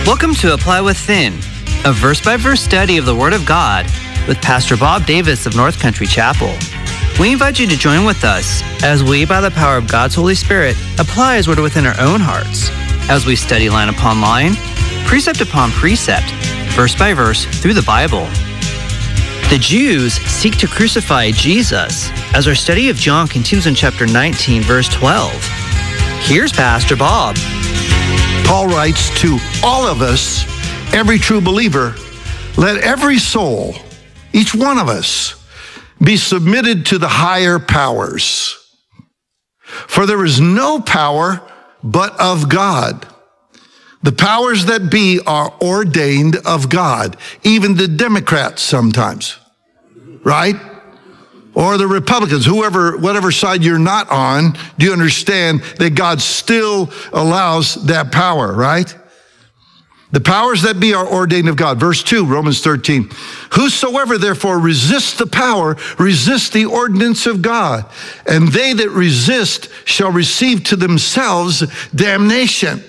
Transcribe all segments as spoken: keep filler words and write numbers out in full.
Welcome to Apply Within, a verse-by-verse study of the Word of God with Pastor Bob Davis of North Country Chapel. We invite you to join with us as we, by the power of God's Holy Spirit, apply His Word within our own hearts as we study line upon line, precept upon precept, verse by verse through the Bible. The Jews seek to crucify Jesus as our study of John continues in chapter nineteen, verse twelve. Here's Pastor Bob. Paul writes to all of us, every true believer, let every soul, each one of us, be submitted to the higher powers. For there is no power but of God. The powers that be are ordained of God, even the Democrats sometimes, right? Or the Republicans, whoever, whatever side you're not on, do you understand that God still allows that power, right? The powers that be are ordained of God. Verse two, Romans thirteen. Whosoever therefore resists the power, resists the ordinance of God. And they that resist shall receive to themselves damnation.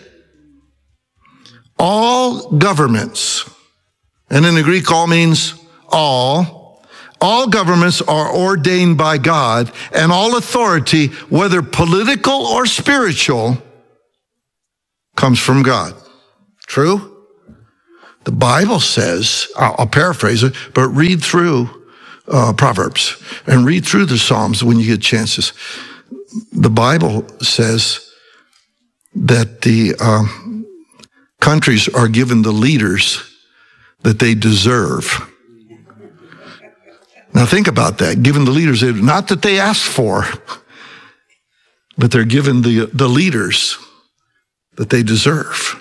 All governments, and in the Greek all means all, all governments are ordained by God, and all authority, whether political or spiritual, comes from God. True? The Bible says, I'll, I'll paraphrase it, but read through uh, Proverbs and read through the Psalms when you get chances. The Bible says that the um, countries are given the leaders that they deserve. Now think about that, given the leaders, not that they asked for, but they're given the, the leaders that they deserve.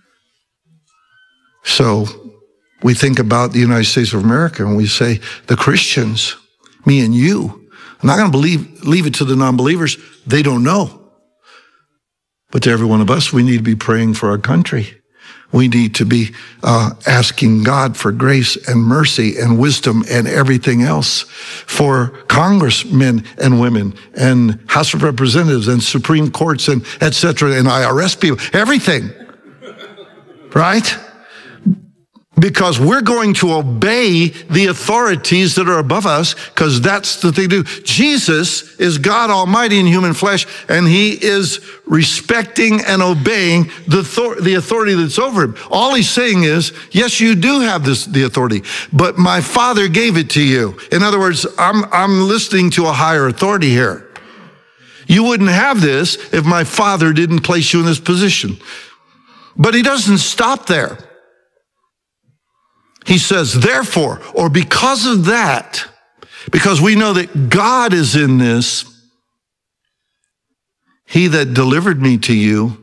So we think about the United States of America and we say, the Christians, me and you, I'm not going to believe, leave it to the non-believers. They don't know. But to every one of us, we need to be praying for our country. We need to be uh, asking God for grace and mercy and wisdom and everything else for congressmen and women and House of Representatives and Supreme Courts and et cetera and I R S people, everything, right? Because we're going to obey the authorities that are above us, because that's the thing to do. Jesus is God Almighty in human flesh, and He is respecting and obeying the, the authority that's over Him. All He's saying is, yes, you do have this, the authority, but my Father gave it to you. In other words, I'm, I'm listening to a higher authority here. You wouldn't have this if my Father didn't place you in this position. But He doesn't stop there. He says, therefore, or because of that, because we know that God is in this, He that delivered me to you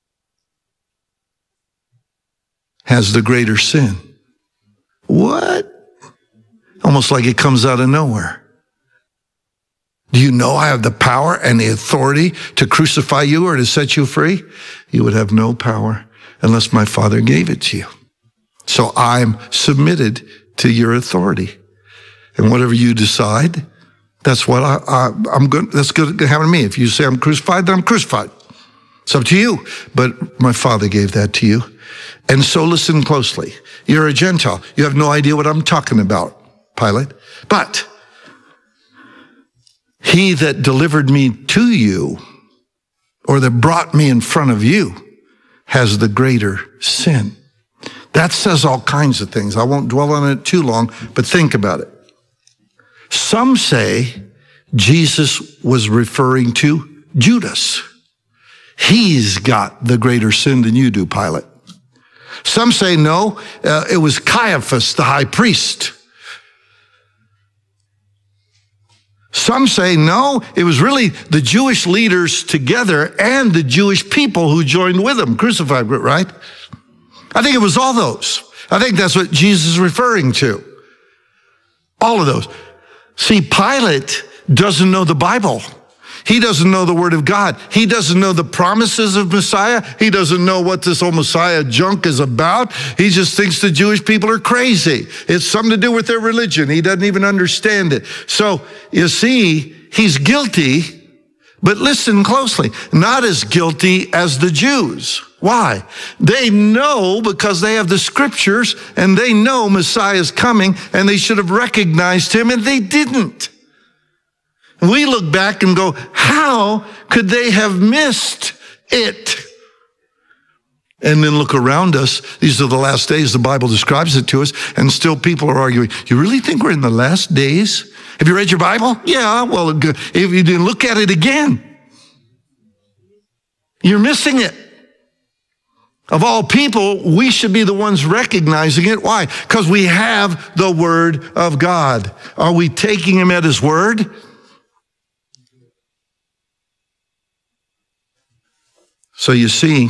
has the greater sin. What? Almost like it comes out of nowhere. Do you know I have the power and the authority to crucify you or to set you free? You would have no power unless my Father gave it to you. So I'm submitted to your authority. And whatever you decide, that's what I, I, I'm going, that's going to happen to me. If you say I'm crucified, then I'm crucified. It's up to you. But my Father gave that to you. And so listen closely. You're a Gentile. You have no idea what I'm talking about, Pilate. But He that delivered me to you, or that brought me in front of you, has the greater sin. That says all kinds of things. I won't dwell on it too long, but think about it. Some say Jesus was referring to Judas. He's got the greater sin than you do, Pilate. Some say no, uh, it was Caiaphas, the high priest. Some say no, it was really the Jewish leaders together and the Jewish people who joined with them, crucified, right? I think it was all those. I think that's what Jesus is referring to. All of those. See, Pilate doesn't know the Bible. He doesn't know the Word of God. He doesn't know the promises of Messiah. He doesn't know what this old Messiah junk is about. He just thinks the Jewish people are crazy. It's something to do with their religion. He doesn't even understand it. So, you see, he's guilty But listen closely, not as guilty as the Jews. Why? They know because they have the scriptures and they know Messiah is coming and they should have recognized him and they didn't. We look back and go, how could they have missed it? And then look around us. These are the last days. The Bible describes it to us. And still people are arguing, you really think we're in the last days? Have you read your Bible? Yeah, well, if you didn't look at it again, you're missing it. Of all people, we should be the ones recognizing it. Why? Because we have the Word of God. Are we taking him at his word? So you see,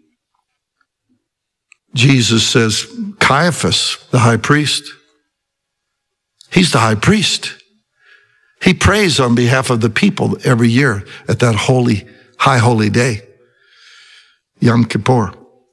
Jesus says, Caiaphas, the high priest, he's the high priest. He prays on behalf of the people every year at that holy, high holy day, Yom Kippur.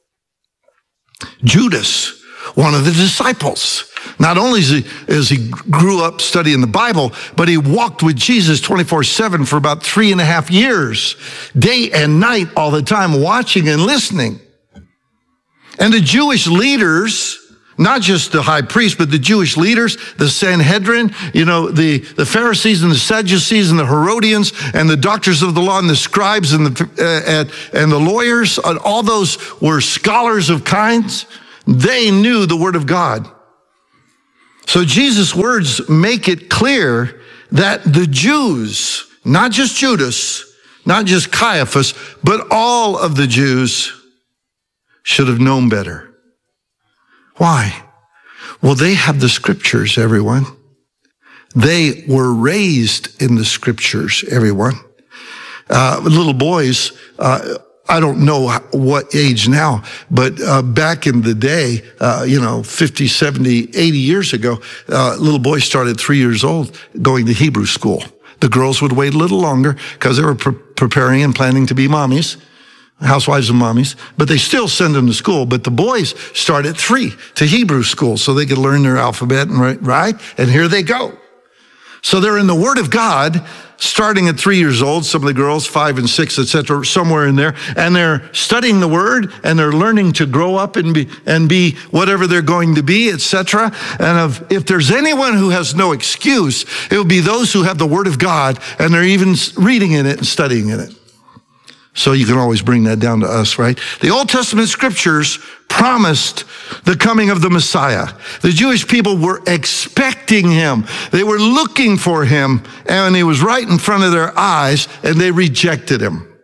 Judas, one of the disciples, not only as he, as he grew up studying the Bible, but he walked with Jesus twenty-four seven for about three and a half years, day and night, all the time, watching and listening. And the Jewish leaders, not just the high priest, but the Jewish leaders, the Sanhedrin, you know, the, the Pharisees and the Sadducees and the Herodians and the doctors of the law and the scribes and the, uh, and, and the lawyers, all those were scholars of kinds. They knew the Word of God. So Jesus' words make it clear that the Jews, not just Judas, not just Caiaphas, but all of the Jews should have known better. Why? Well, they have the scriptures, everyone. They were raised in the scriptures, everyone. Uh, little boys, uh, I don't know what age now, but uh, back in the day, uh, you know, fifty, seventy, eighty years ago, uh, little boys started three years old going to Hebrew school. The girls would wait a little longer because they were pre- preparing and planning to be mommies, housewives and mommies, but they still send them to school. But the boys start at three to Hebrew school so they could learn their alphabet, and right, right? And here they go. So they're in the Word of God, starting at three years old, some of the girls, five and six, et cetera, somewhere in there, and they're studying the Word, and they're learning to grow up and be and be whatever they're going to be, et cetera. And if, if there's anyone who has no excuse, it will be those who have the Word of God, and they're even reading in it and studying in it. So you can always bring that down to us, right? The Old Testament scriptures promised the coming of the Messiah. The Jewish people were expecting him. They were looking for him, and he was right in front of their eyes, and they rejected him.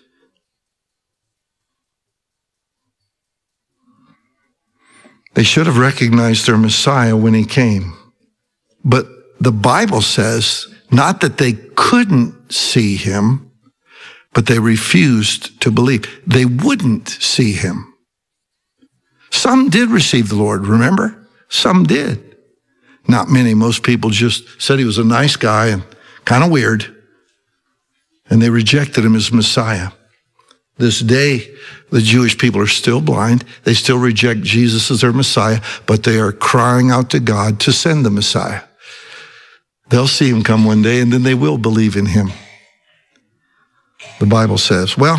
They should have recognized their Messiah when he came. But the Bible says not that they couldn't see him, but they refused to believe. They wouldn't see him. Some did receive the Lord, remember? Some did. Not many. Most people just said he was a nice guy and kind of weird. And they rejected him as Messiah. This day, the Jewish people are still blind. They still reject Jesus as their Messiah, but they are crying out to God to send the Messiah. They'll see him come one day, and then they will believe in him. The Bible says, well,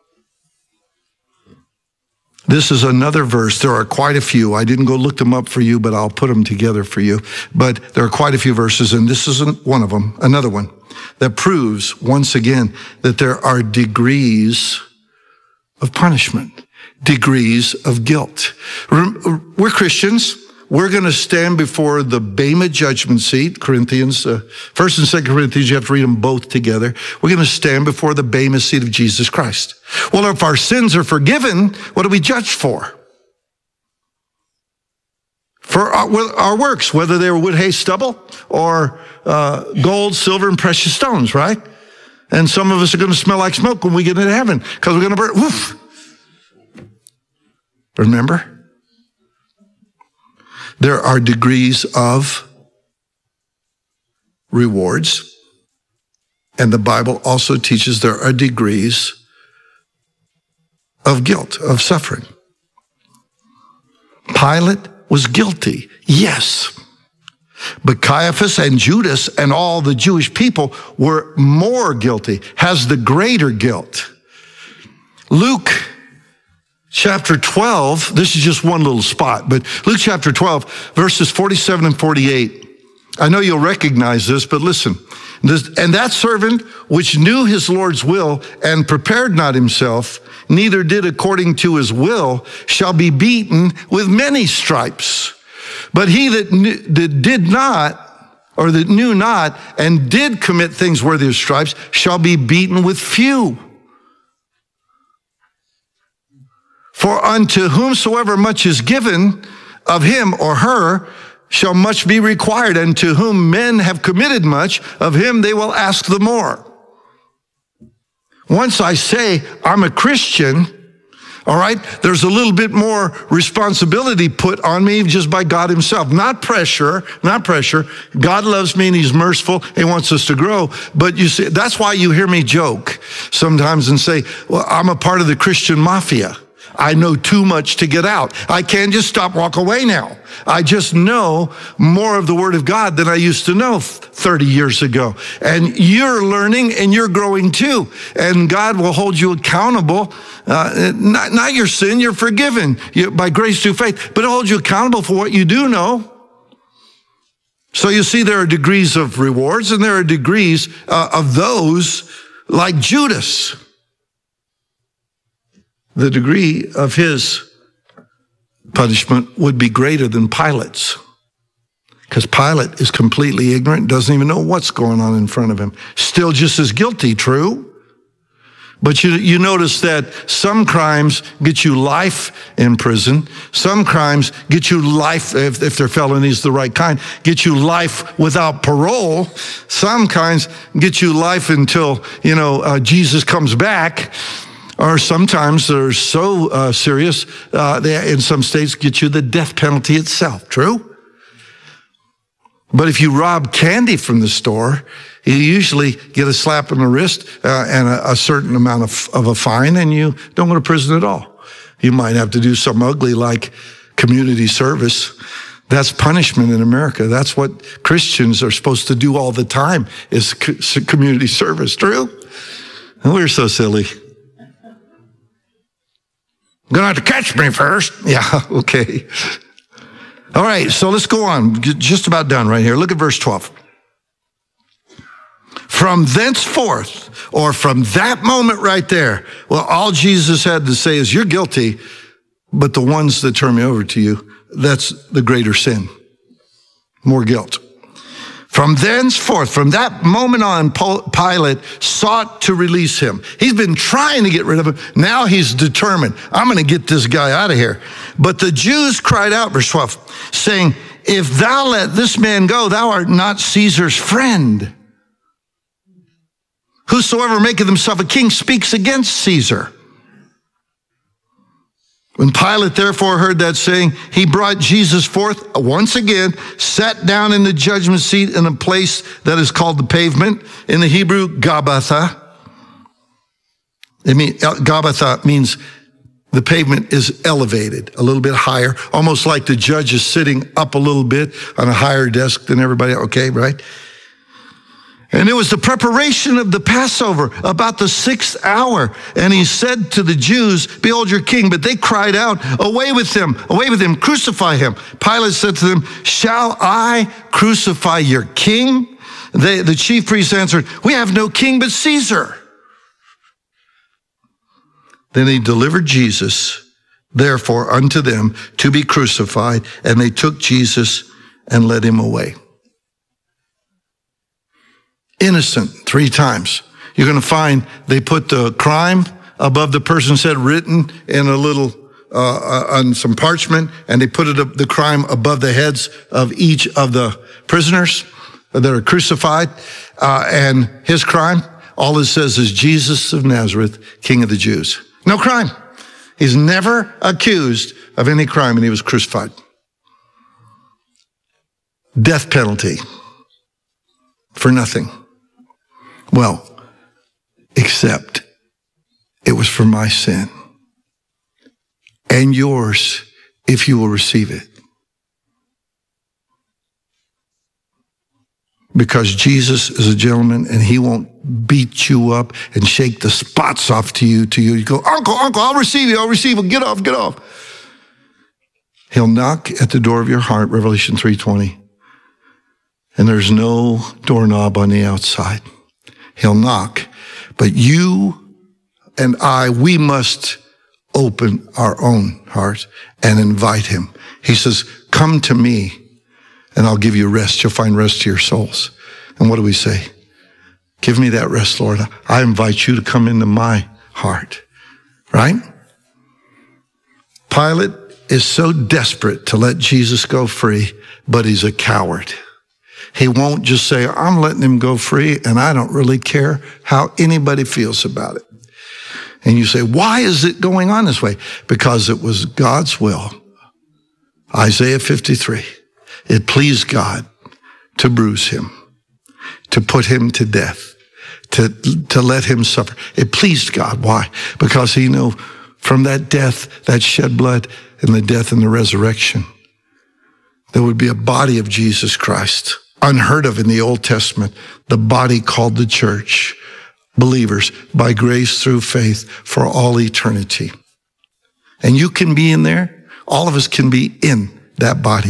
this is another verse. There are quite a few. I didn't go look them up for you, but I'll put them together for you. But there are quite a few verses, and this isn't one of them, another one, that proves once again that there are degrees of punishment, degrees of guilt. We're Christians. We're going to stand before the Bema judgment seat, Corinthians, uh, First and Second Corinthians, you have to read them both together. We're going to stand before the Bema seat of Jesus Christ. Well, if our sins are forgiven, what are we judged for? For our, our works, whether they were wood, hay, stubble, or uh, gold, silver, and precious stones, right? And some of us are going to smell like smoke when we get into heaven because we're going to burn. Woof. Remember? There are degrees of rewards, and the Bible also teaches there are degrees of guilt, of suffering. Pilate was guilty, yes. But Caiaphas and Judas and all the Jewish people were more guilty, has the greater guilt. Luke chapter twelve, this is just one little spot, but Luke chapter twelve, verses forty-seven and forty-eight. I know you'll recognize this, but listen. This, and that servant which knew his Lord's will and prepared not himself, neither did according to his will, shall be beaten with many stripes. But he that, knew, that did not, or that knew not, and did commit things worthy of stripes, shall be beaten with few. For unto whomsoever much is given, of him or her shall much be required, and to whom men have committed much, of him they will ask the more. Once I say I'm a Christian, all right, there's a little bit more responsibility put on me just by God himself. Not pressure, not pressure. God loves me and he's merciful. He wants us to grow. But you see, that's why you hear me joke sometimes and say, well, I'm a part of the Christian mafia. I know too much to get out. I can't just stop, walk away now. I just know more of the Word of God than I used to know thirty years ago. And you're learning and you're growing too. And God will hold you accountable. Uh, not, not your sin, you're forgiven you, by grace through faith, but He'll hold you accountable for what you do know. So you see, there are degrees of rewards and there are degrees uh, of those like Judas. The degree of his punishment would be greater than Pilate's, because Pilate is completely ignorant, doesn't even know what's going on in front of him. Still just as guilty, true? But you, you notice that some crimes get you life in prison. Some crimes get you life, if, if they're felonies, the right kind, get you life without parole. Some kinds get you life until, you know, uh, Jesus comes back. Or sometimes they're so uh, serious, uh, they, in some states, get you the death penalty itself. True? But if you rob candy from the store, you usually get a slap on the wrist uh, and a, a certain amount of, of a fine, and you don't go to prison at all. You might have to do something ugly like community service. That's punishment in America. That's what Christians are supposed to do all the time, is co- community service. True? And we're so silly. You're going to have to catch me first. Yeah, okay. All right, so let's go on. Just about done right here. Look at verse twelve. From thenceforth, or from that moment right there, well, all Jesus had to say is, you're guilty, but the ones that turn me over to you, that's the greater sin. More guilt. From thenceforth, from that moment on, Pilate sought to release him. He's been trying to get rid of him. Now he's determined, I'm going to get this guy out of here. But the Jews cried out, verse twelve, saying, if thou let this man go, thou art not Caesar's friend. Whosoever maketh himself a king speaks against Caesar. When Pilate therefore heard that saying, he brought Jesus forth once again, sat down in the judgment seat in a place that is called the pavement, in the Hebrew, Gabbatha. It mean, Gabbatha means the pavement is elevated a little bit higher, almost like the judge is sitting up a little bit on a higher desk than everybody. Okay, right? And it was the preparation of the Passover, about the sixth hour. And he said to the Jews, behold your king. But they cried out, away with him, away with him, crucify him. Pilate said to them, shall I crucify your king? They, the chief priests answered, we have no king but Caesar. Then he delivered Jesus, therefore, unto them to be crucified. And they took Jesus and led him away. Innocent, three times. You're going to find they put the crime above the person's head, written in a little, uh, on some parchment, and they put it up, the crime above the heads of each of the prisoners that are crucified. Uh, and his crime, all it says is Jesus of Nazareth, King of the Jews. No crime. He's never accused of any crime, and he was crucified. Death penalty for nothing. Well, except it was for my sin and yours if you will receive it. because Jesus is a gentleman and he won't beat you up and shake the spots off to you to you. You go, uncle, uncle, I'll receive you, I'll receive you. Get off, get off. He'll knock at the door of your heart, Revelation three twenty. And there's no doorknob on the outside. He'll knock. But you and I, we must open our own heart and invite him. He says, come to me and I'll give you rest. You'll find rest to your souls. And what do we say? Give me that rest, Lord. I invite you to come into my heart. Right? Pilate is so desperate to let Jesus go free, but he's a coward. He won't just say, I'm letting him go free, and I don't really care how anybody feels about it. And you say, why is it going on this way? Because it was God's will. Isaiah fifty-three. It pleased God to bruise him, to put him to death, to, to let him suffer. It pleased God. Why? Because he knew from that death, that shed blood, and the death and the resurrection, there would be a body of Jesus Christ. Unheard of in the Old Testament, the body called the church, believers by grace through faith for all eternity. And you can be in there. All of us can be in that body.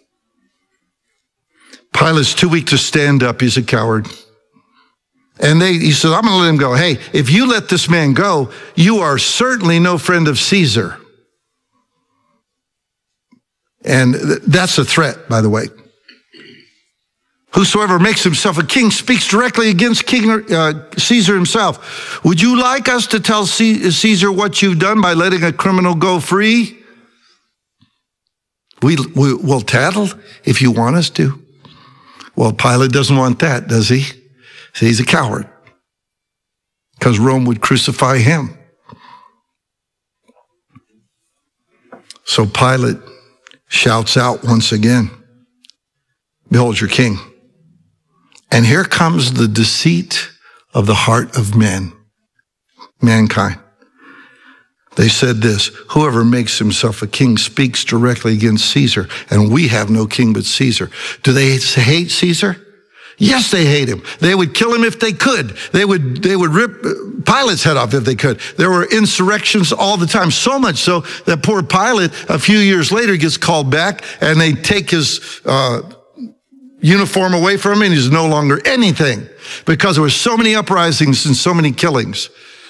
Pilate's too weak to stand up. He's a coward. And they, he said, I'm going to let him go. Hey, if you let this man go, you are certainly no friend of Caesar. And th- that's a threat, by the way. Whosoever makes himself a king speaks directly against King uh, Caesar himself. Would you like us to tell C- Caesar what you've done by letting a criminal go free? We, we, we'll tattle if you want us to. Well, Pilate doesn't want that, does he? So he's a coward because Rome would crucify him. So Pilate shouts out once again, behold your king. And here comes the deceit of the heart of men, mankind. They said this, whoever makes himself a king speaks directly against Caesar, and we have no king but Caesar. Do they hate Caesar? Yes, they hate him. They would kill him if they could. They would, they would rip Pilate's head off if they could. There were insurrections all the time, so much so that poor Pilate, a few years later, gets called back, and they take his uh uniform away from him, and he's no longer anything because there were so many uprisings and so many killings.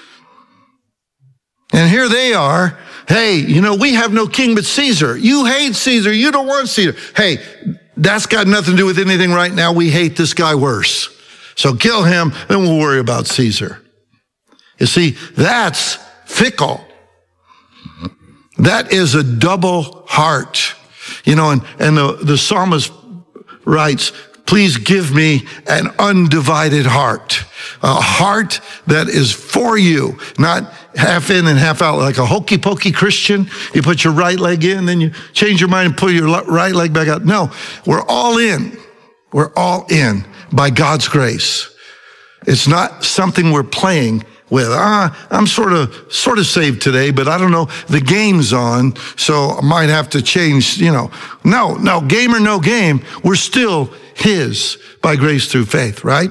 And here they are. Hey, you know, we have no king but Caesar. You hate Caesar. You don't want Caesar. Hey, that's got nothing to do with anything right now. We hate this guy worse. So kill him, then we'll worry about Caesar. You see, that's fickle. That is a double heart. You know, and, and the, the psalmist writes, please give me an undivided heart, a heart that is for you, not half in and half out like a hokey pokey Christian. You put your right leg in, then you change your mind and pull your right leg back out. No, we're all in. We're all in by God's grace. It's not something we're playing with. Ah, I'm sort of, sort of saved today, but I don't know, the game's on, so I might have to change, you know. No, no, game or no game, we're still his by grace through faith, right?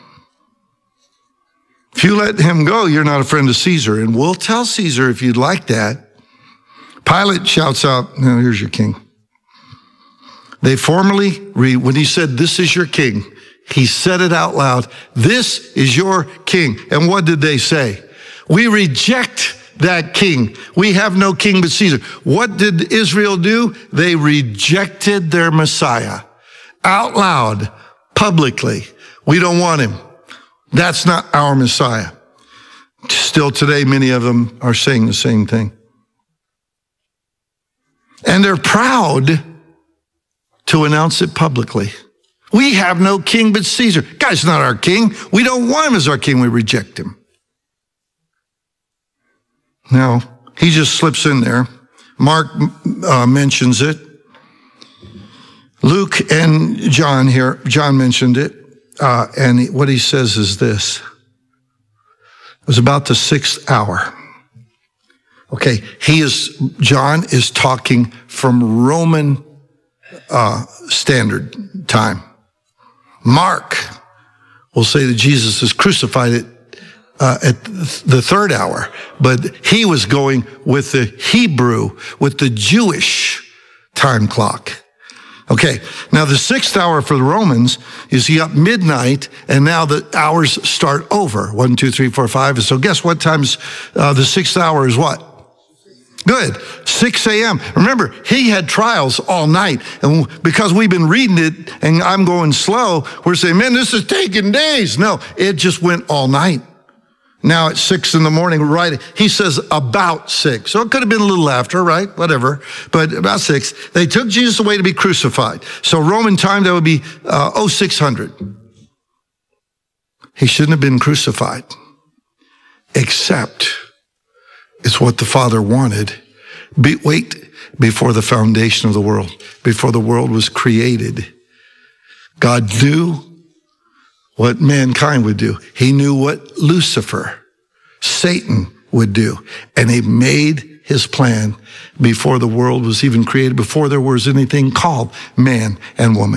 If you let him go, you're not a friend of Caesar, and we'll tell Caesar if you'd like that. Pilate shouts out, no, here's your king. They formally, re- when he said, this is your king, he said it out loud. This is your king. And what did they say? We reject that king. We have no king but Caesar. What did Israel do? They rejected their Messiah out loud, publicly. We don't want him. That's not our Messiah. Still today, many of them are saying the same thing. And they're proud to announce it publicly. We have no king but Caesar. Guy's not our king. We don't want him as our king. We reject him. Now, he just slips in there. Mark uh, mentions it. Luke and John here, John mentioned it. Uh, and what he says is this. It was about the sixth hour. Okay, he is, John is talking from Roman uh, standard time. Mark will say that Jesus is crucified at, uh, at the third hour, but he was going with the Hebrew, with the Jewish time clock. Okay, now the sixth hour for the Romans is he up midnight, and now the hours start over. One, two, three, four, five. So guess what time's uh, the sixth hour is what? Good. six a.m. Remember, he had trials all night. And because we've been reading it and I'm going slow, we're saying, man, this is taking days. No, it just went all night. Now it's six in the morning, right? He says about six. So it could have been a little after, right? Whatever. But about six. They took Jesus away to be crucified. So Roman time, that would be uh, oh six hundred. He shouldn't have been crucified. Except it's what the Father wanted. Be, wait, before the foundation of the world, before the world was created, God knew what mankind would do. He knew what Lucifer, Satan, would do. And he made his plan before the world was even created, before there was anything called man and woman.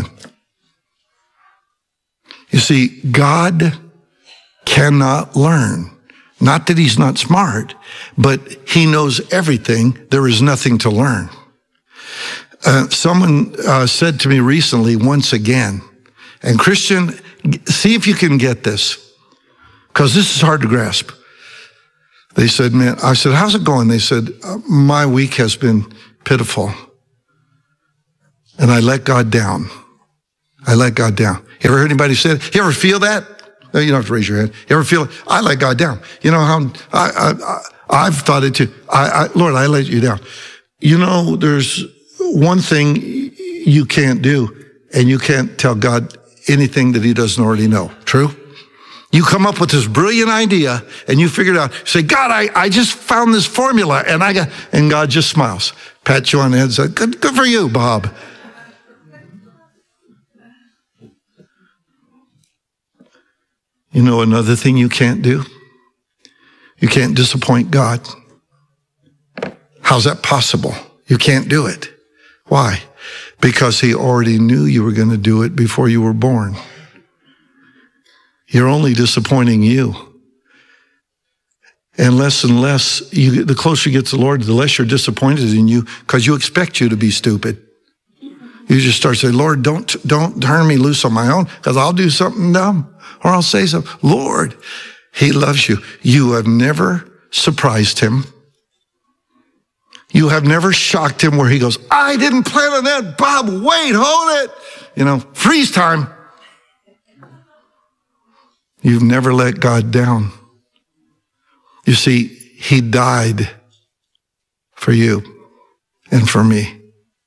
You see, God cannot learn. Not that he's not smart, but he knows everything. There is nothing to learn. Uh, someone uh, said to me recently, once again, and Christian, see if you can get this, because this is hard to grasp. They said, man, I said, how's it going? They said, uh, my week has been pitiful. And I let God down. I let God down. You ever heard anybody say that? You ever feel that? You don't have to raise your hand. You ever feel, I let God down? You know how, I, I, I, I've thought it too. I, I, Lord, I let you down. You know, there's one thing you can't do, and you can't tell God anything that he doesn't already know. True? You come up with this brilliant idea, and you figure it out. You say, God, I, I just found this formula, and I got, and God just smiles, pats you on the head and says, good, good for you, Bob. You know another thing you can't do? You can't disappoint God. How's that possible? You can't do it. Why? Because he already knew you were going to do it before you were born. You're only disappointing you. And less and less, you, the closer you get to the Lord, the less you're disappointed in you, because you expect you to be stupid. You just start saying, Lord, don't, don't turn me loose on my own, because I'll do something dumb. Or I'll say something. Lord, he loves you. You have never surprised him. You have never shocked him where he goes, I didn't plan on that. Bob, wait, hold it. You know, freeze time. You've never let God down. You see, he died for you and for me.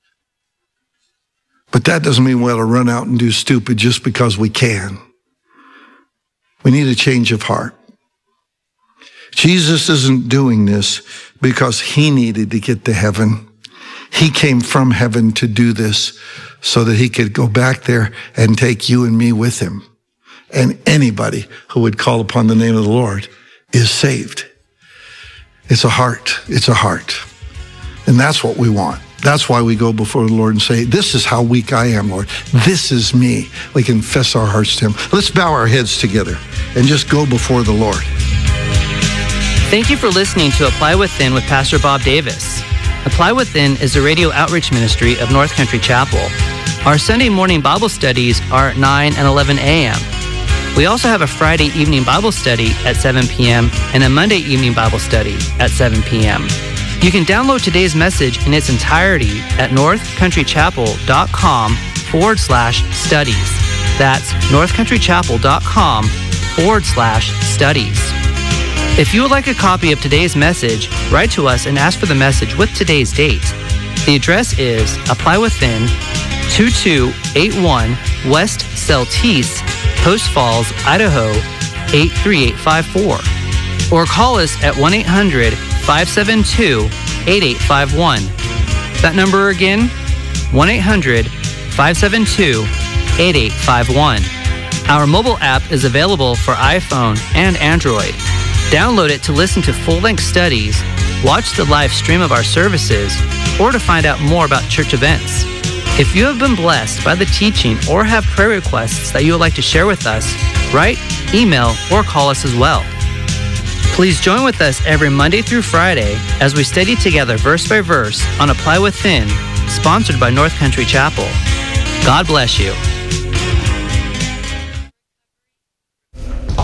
But that doesn't mean we ought to run out and do stupid just because we can. We need a change of heart. Jesus isn't doing this because he needed to get to heaven. He came from heaven to do this so that he could go back there and take you and me with him. And anybody who would call upon the name of the Lord is saved. It's a heart. It's a heart. And that's what we want. That's why we go before the Lord and say, this is how weak I am, Lord. This is me. We confess our hearts to him. Let's bow our heads together and just go before the Lord. Thank you for listening to Apply Within with Pastor Bob Davis. Apply Within is the radio outreach ministry of North Country Chapel. Our Sunday morning Bible studies are at nine and eleven a.m. We also have a Friday evening Bible study at seven p.m. and a Monday evening Bible study at seven p.m. You can download today's message in its entirety at northcountrychapel.com forward slash studies. That's northcountrychapel.com forward slash studies. If you would like a copy of today's message, write to us and ask for the message with today's date. The address is Apply Within, two two eight one West Celtice, Post Falls, Idaho, eight three eight five four. Or call us at one eight hundred five seven two eight eight five one. That number again, one eight hundred five seven two eight eight five one. Our mobile app is available for iPhone and Android. Download it to listen to full-length studies, watch the live stream of our services, or to find out more about church events. If you have been blessed by the teaching or have prayer requests that you would like to share with us, write, email, or call us as well. Please join with us every Monday through Friday as we study together verse by verse on Apply Within, sponsored by North Country Chapel. God bless you.